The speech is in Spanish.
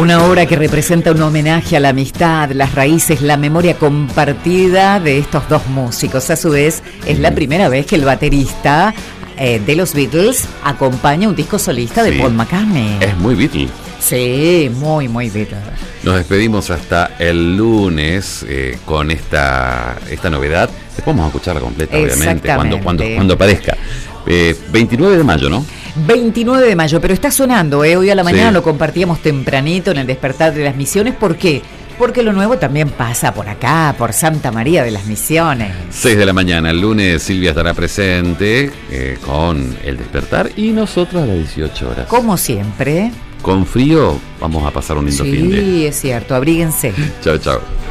Una obra que representa un homenaje a la amistad, las raíces, la memoria compartida de estos dos músicos. A su vez, es la primera vez que el baterista de los Beatles acompaña un disco solista de Paul McCartney. Es muy Beatle. Sí, muy, muy Beatle. Nos despedimos hasta el lunes con esta novedad. Después vamos a escucharla completa, obviamente, cuando aparezca. 29 de mayo, ¿no? 29 de mayo, pero está sonando, hoy a la mañana lo compartíamos tempranito en el Despertar de las Misiones. ¿Por qué? Porque lo nuevo también pasa por acá, por Santa María de las Misiones. 6 de la mañana, el lunes Silvia estará presente con el Despertar y nosotros a las 18 horas. Como siempre. Con frío vamos a pasar un lindo fin de. Sí, es cierto, abríguense. Chao, chao.